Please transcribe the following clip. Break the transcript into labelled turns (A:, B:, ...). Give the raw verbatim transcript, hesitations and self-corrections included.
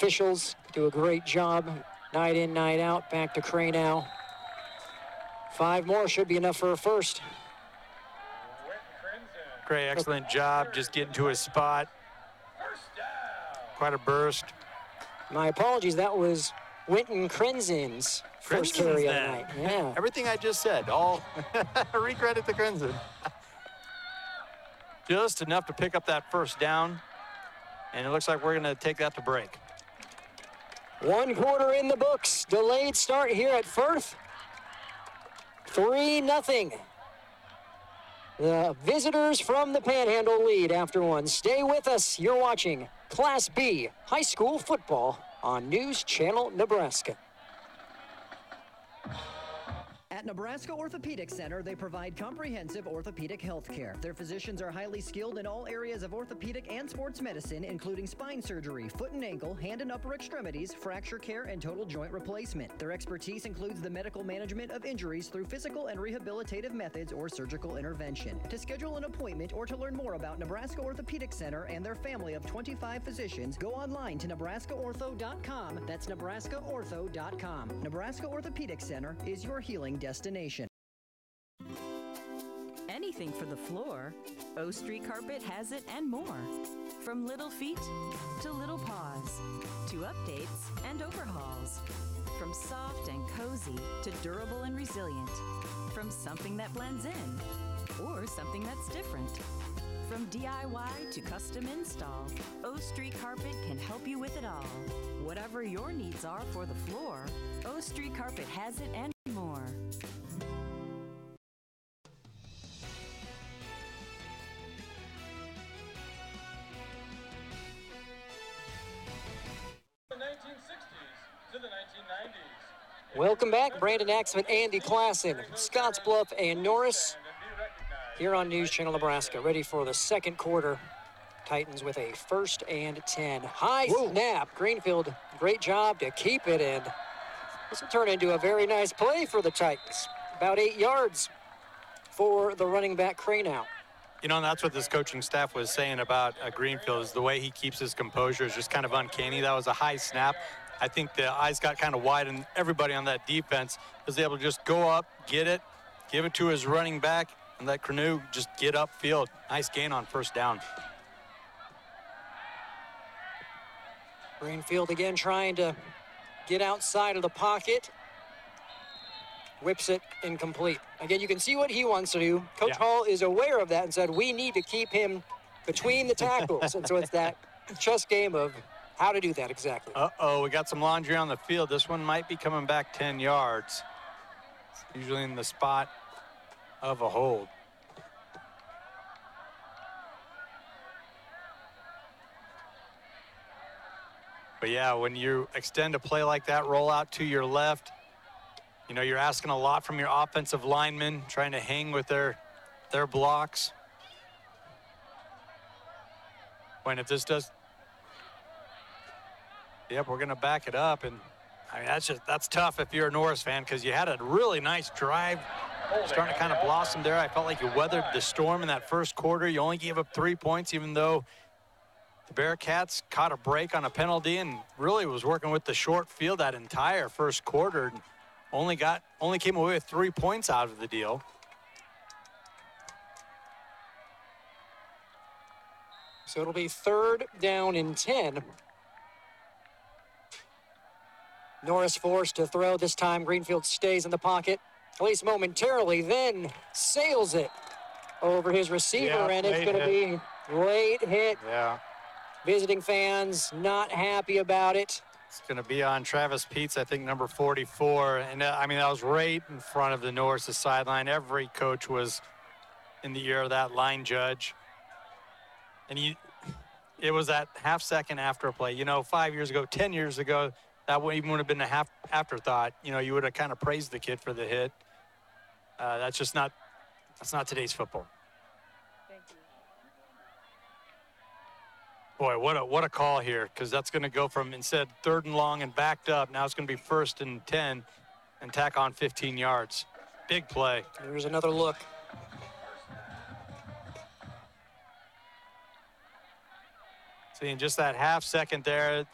A: officials do a great job night in, night out. Back to Cranow. Five more should be enough for a first.
B: Gray, excellent job just getting to his spot. Quite a burst.
A: My apologies, that was Winton Crenzin's first carry of the night. Yeah.
B: Everything I just said, all recredit to Crenzen. Just enough to pick up that first down. And it looks like we're going to take that to break.
A: One quarter in the books. Delayed start here at Firth. three nothing. The visitors from the Panhandle lead after one. Stay with us. You're watching Class B High School Football on News Channel Nebraska.
C: At Nebraska Orthopedic Center, they provide comprehensive orthopedic health care. Their physicians are highly skilled in all areas of orthopedic and sports medicine, including spine surgery, foot and ankle, hand and upper extremities, fracture care, and total joint replacement. Their expertise includes the medical management of injuries through physical and rehabilitative methods or surgical intervention. To schedule an appointment or to learn more about Nebraska Orthopedic Center and their family of twenty-five physicians, go online to nebraska ortho dot com. That's nebraska ortho dot com. Nebraska Orthopedic Center is your healing destination.
D: Anything for the floor, O Street Carpet has it and more. From little feet to little paws, to updates and overhauls. From soft and cozy to durable and resilient. From something that blends in or something that's different. From D I Y to custom install, O Street Carpet can help you with it all. Whatever your needs are for the floor, O Street Carpet has it and more.
E: The nineteen sixties to the nineteen nineties.
A: Welcome back. Brandon Axman, Andy Klassen, Scottsbluff, and Norris here on News Channel Nebraska. Ready for the second quarter. Titans with a first and ten. High Whoa. Snap. Greenfield, great job to keep it in. This will turn into a very nice play for the Titans. About eight yards for the running back Cranow.
B: You know, and that's what this coaching staff was saying about uh, Greenfield, is the way he keeps his composure is just kind of uncanny. That was a high snap. I think the eyes got kind of wide, and everybody on that defense was able to just go up, get it, give it to his running back, and let Cranow just get upfield. Nice gain on first down.
A: Greenfield again trying to get outside of the pocket. Whips it incomplete. Again, you can see what he wants to do. Coach yeah. Hall is aware of that and said, we need to keep him between the tackles. And so it's that chess game of how to do that exactly.
B: Uh-oh, we got some laundry on the field. This one might be coming back ten yards. It's usually in the spot of a hold. But yeah, when you extend a play like that, roll out to your left, you know, you're asking a lot from your offensive linemen, trying to hang with their their blocks. When if this does, yep, we're gonna back it up, and I mean that's just that's tough if you're a Norris fan, because you had a really nice drive, starting to kind of blossom there. I felt like you weathered the storm in that first quarter. You only gave up three points, even though the Bearcats caught a break on a penalty and really was working with the short field that entire first quarter. Only got, only came away with three points out of the deal.
A: So it'll be third down and ten. Norris forced to throw this time. Greenfield stays in the pocket, at least momentarily, then sails it over his receiver,
B: yeah,
A: and it's going to be late hit.
B: Yeah.
A: Visiting fans not happy about it.
B: It's going to be on Travis Peets, I think, number forty-four. And, uh, I mean, that was right in front of the Norris' sideline. Every coach was in the ear of that line judge. And he, it was that half second after a play. You know, five years ago, ten years ago, that would even would have been a half afterthought. You know, you would have kind of praised the kid for the hit. Uh, that's just not, that's not today's football. Boy, what a what a call here, because that's going to go from, instead third and long and backed up, now it's going to be first and ten and tack on fifteen yards. Big play.
A: There's another look.
B: See, in just that half second there,